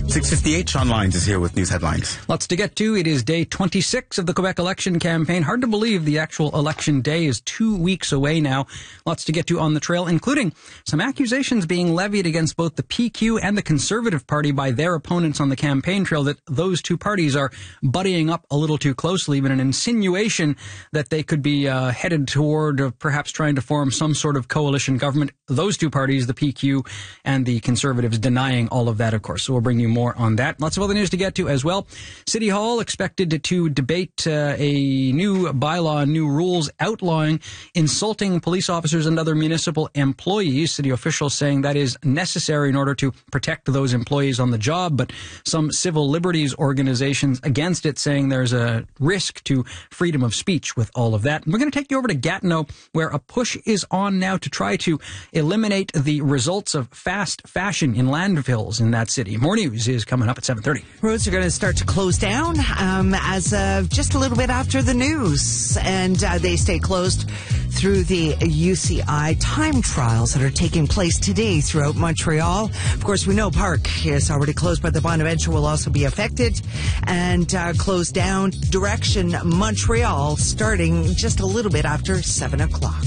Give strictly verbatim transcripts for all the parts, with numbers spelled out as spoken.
six fifty-eight, Sean Lyons is here with news headlines. Lots to get to. It is day twenty-six of the Quebec election campaign. Hard to believe the actual election day is two weeks away now. Lots to get to on the trail, including some accusations being levied against both the P Q and the Conservative Party by their opponents on the campaign trail that those two parties are buddying up a little too closely, even an insinuation that they could be uh, headed toward uh, perhaps trying to form some sort of coalition government. Those two parties, the P Q and the Conservatives, denying all of that, of course. So we'll bring you more on that. Lots of other news to get to as well. City Hall expected to debate uh, a new bylaw, new rules outlawing insulting police officers and other municipal employees. City officials saying that is necessary in order to protect those employees on the job, but some civil liberties organizations against it, saying there's a risk to freedom of speech with all of that. And we're going to take you over to Gatineau, where a push is on now to try to eliminate the results of fast fashion in landfills in that city. More news is coming up at seven thirty. Roads are going to start to close down um, as of just a little bit after the news, and uh, they stay closed through the U C I time trials that are taking place today throughout Montreal. Of course, we know Park is already closed, but the Bonaventure will also be affected and uh, closed down. Direction Montreal starting just a little bit after seven o'clock.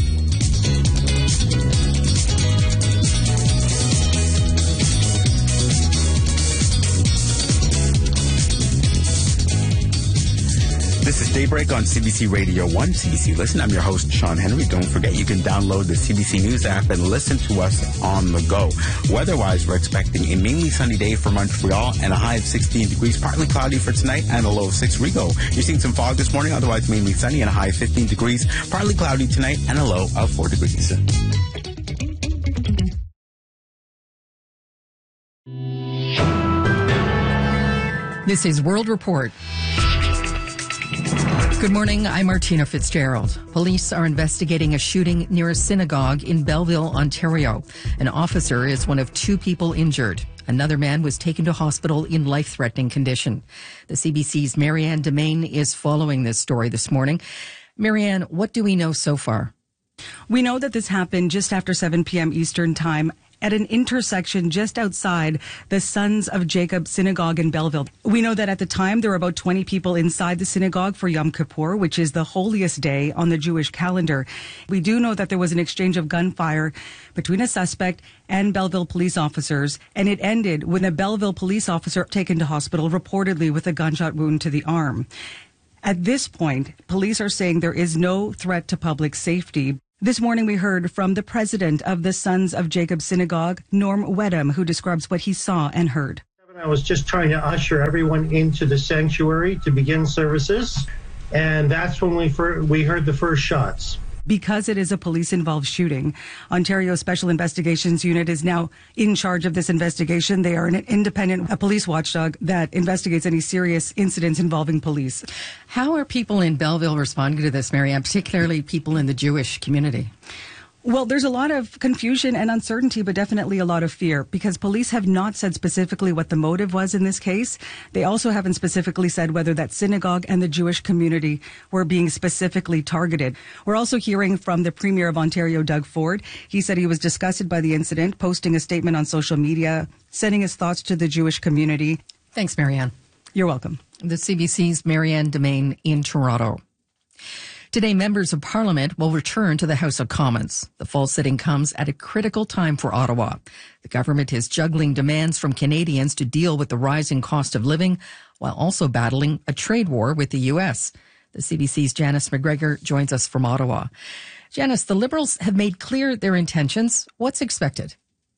This is Daybreak on C B C Radio one, C B C Listen. I'm your host, Sean Henry. Don't forget, you can download the C B C News app and listen to us on the go. Weather-wise, we're expecting a mainly sunny day for Montreal and a high of sixteen degrees. Partly cloudy for tonight and a low of six. Rigaud, you're seeing some fog this morning, otherwise mainly sunny and a high of fifteen degrees. Partly cloudy tonight and a low of four degrees. This is World Report. Good morning, I'm Martina Fitzgerald. Police are investigating a shooting near a synagogue in Belleville, Ontario. An officer is one of two people injured. Another man was taken to hospital in life-threatening condition. The C B C's Marianne Demain is following this story this morning. Marianne, what do we know so far? We know that this happened just after seven p.m. Eastern Time at an intersection just outside the Sons of Jacob Synagogue in Belleville. We know that at the time there were about twenty people inside the synagogue for Yom Kippur, which is the holiest day on the Jewish calendar. We do know that there was an exchange of gunfire between a suspect and Belleville police officers, and it ended with a Belleville police officer taken to hospital, reportedly with a gunshot wound to the arm. At this point, police are saying there is no threat to public safety. This morning we heard from the president of the Sons of Jacob Synagogue, Norm Wedham, who describes what he saw and heard. I was just trying to usher everyone into the sanctuary to begin services, and that's when we fir- we heard the first shots. Because it is a police-involved shooting, Ontario Special Investigations Unit is now in charge of this investigation. They are an independent a police watchdog that investigates any serious incidents involving police. How are people in Belleville responding to this, Marianne, particularly people in the Jewish community? Well, there's a lot of confusion and uncertainty, but definitely a lot of fear, because police have not said specifically what the motive was in this case. They also haven't specifically said whether that synagogue and the Jewish community were being specifically targeted. We're also hearing from the Premier of Ontario, Doug Ford. He said he was disgusted by the incident, posting a statement on social media, sending his thoughts to the Jewish community. Thanks, Marianne. You're welcome. The C B C's Marianne Demain in Toronto. Today, members of Parliament will return to the House of Commons. The fall sitting comes at a critical time for Ottawa. The government is juggling demands from Canadians to deal with the rising cost of living while also battling a trade war with the U S. The C B C's Janice McGregor joins us from Ottawa. Janice, the Liberals have made clear their intentions. What's expected?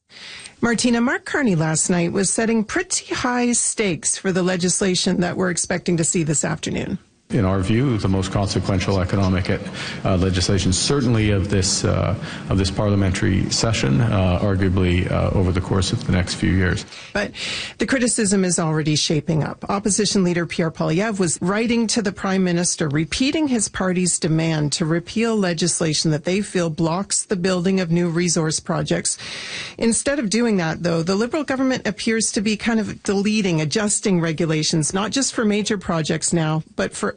Martina, Mark Carney last night was setting pretty high stakes for the legislation that we're expecting to see this afternoon. In our view, the most consequential economic uh, legislation, certainly of this uh, of this parliamentary session, uh, arguably uh, over the course of the next few years. But the criticism is already shaping up. Opposition leader Pierre Poilievre was writing to the Prime Minister, repeating his party's demand to repeal legislation that they feel blocks the building of new resource projects. Instead of doing that, though, the Liberal government appears to be kind of deleting, adjusting regulations, not just for major projects now, but for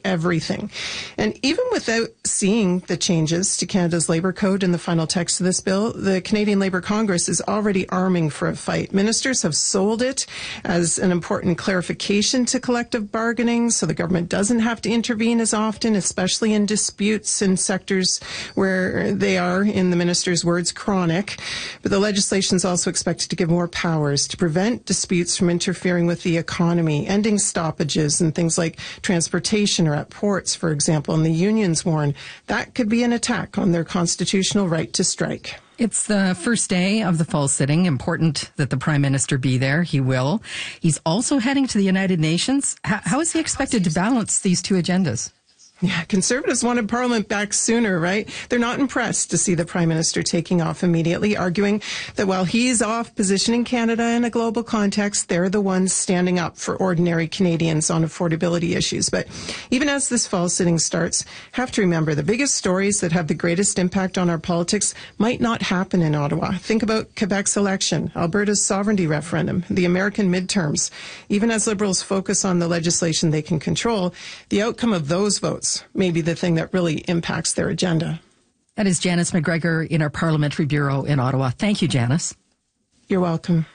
everything. And even without seeing the changes to Canada's Labour Code in the final text of this bill, the Canadian Labour Congress is already arming for a fight. Ministers have sold it as an important clarification to collective bargaining, so the government doesn't have to intervene as often, especially in disputes in sectors where they are, in the minister's words, chronic. But the legislation is also expected to give more powers to prevent disputes from interfering with the economy, ending stoppages and things like transportation or at ports, for example. And the unions warn that could be an attack on their constitutional right to strike. It's the first day of the fall sitting. Important that the Prime Minister be there. He will. He's also heading to the United Nations. How, how is he expected to balance these two agendas? Yeah, Conservatives wanted Parliament back sooner, right? They're not impressed to see the Prime Minister taking off immediately, arguing that while he's off positioning Canada in a global context, they're the ones standing up for ordinary Canadians on affordability issues. But even as this fall sitting starts, have to remember the biggest stories that have the greatest impact on our politics might not happen in Ottawa. Think about Quebec's election, Alberta's sovereignty referendum, the American midterms. Even as Liberals focus on the legislation they can control, the outcome of those votes may be the thing that really impacts their agenda. That is Janice McGregor in our Parliamentary Bureau in Ottawa. Thank you, Janice. You're welcome.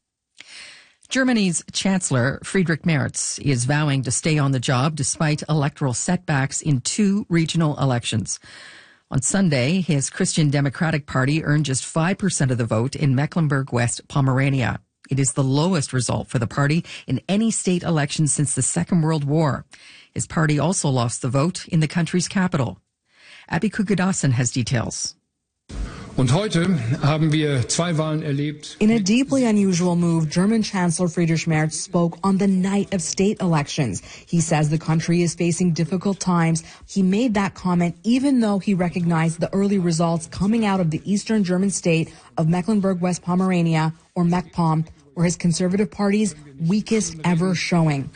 Germany's Chancellor Friedrich Merz is vowing to stay on the job despite electoral setbacks in two regional elections. On Sunday, his Christian Democratic Party earned just five percent of the vote in Mecklenburg-West Pomerania. It is the lowest result for the party in any state election since the Second World War. His party also lost the vote in the country's capital. Abby Kugadasan has details. Und heute haben wir zwei Wahlen erlebt. In a deeply unusual move, German Chancellor Friedrich Merz spoke on the night of state elections. He says the country is facing difficult times. He made that comment even though he recognized the early results coming out of the eastern German state of Mecklenburg-West Pomerania, or MacPom, were his Conservative Party's weakest ever showing.